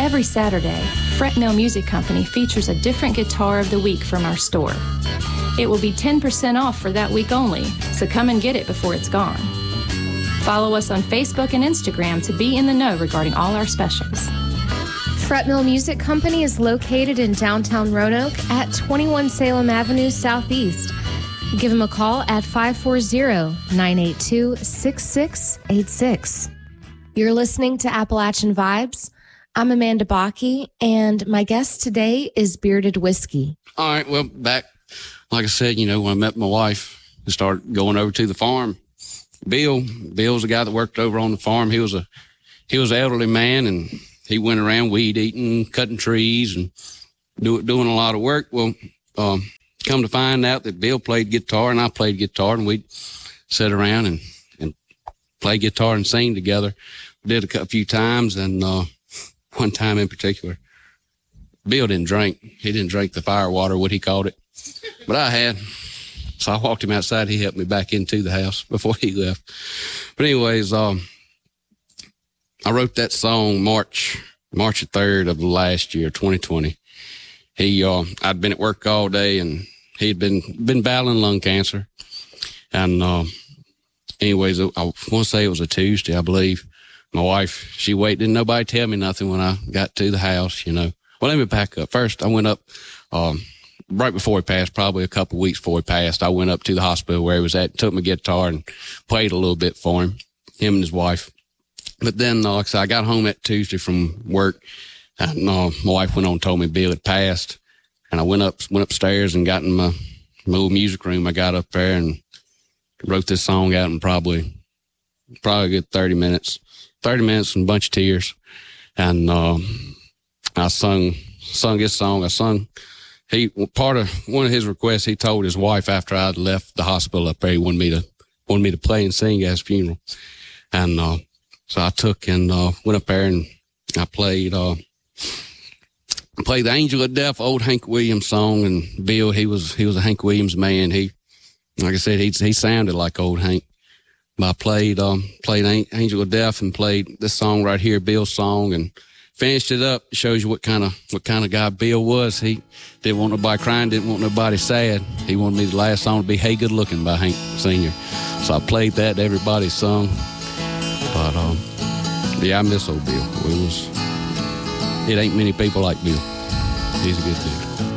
Every Saturday, Fret Mill Music Company features a different guitar of the week from our store. It will be 10% off for that week only, so come and get it before it's gone. Follow us on Facebook and Instagram to be in the know regarding all our specials. Fret Mill Music Company is located in downtown Roanoke at 21 Salem Avenue Southeast. Give them a call at 540-982-6686. You're listening to Appalachian Vibes. I'm Amanda Bakke, and my guest today is Bearded Whiskey. All right, well, back, like I said, when I met my wife, I started going over to the farm. Bill's a guy that worked over on the farm. He was an elderly man, and he went around weed eating, cutting trees, and doing a lot of work. Well, come to find out that Bill played guitar and I played guitar, and we'd sit around and play guitar and sing together. We did a few times, and one time in particular, Bill didn't drink. He didn't drink the fire water, what he called it. But I had. So I walked him outside. He helped me back into the house before he left. But anyways, I wrote that song March the 3rd of last year, 2020. I'd been at work all day, and he'd been battling lung cancer. And anyways, I want to say it was a Tuesday, I believe. My wife, she waited. Didn't nobody tell me nothing when I got to the house, Well, let me back up. First, I went up right before he passed, probably a couple of weeks before he passed. I went up to the hospital where he was at, took my guitar and played a little bit for him and his wife. But then, like I said, I got home that Tuesday from work, and my wife went on and told me Bill had passed. And I went upstairs and got in my little music room. I got up there and wrote this song out in probably a good 30 minutes and a bunch of tears. And I sung this song. Part of one of his requests, he told his wife after I'd left the hospital up there, he wanted me to play and sing at his funeral. And so I took and went up there and I played the Angel of Death, old Hank Williams song. And Bill, he was a Hank Williams man. He, like I said, he sounded like old Hank. But I played Angel of Death and played this song right here, Bill's song, and finished it up. It shows you what kind of guy Bill was. He didn't want nobody crying, didn't want nobody sad. He wanted me the last song to be Hey Good Looking by Hank Sr. So I played that, everybody sung. But I miss old Bill. It ain't many people like Bill. He's a good dude.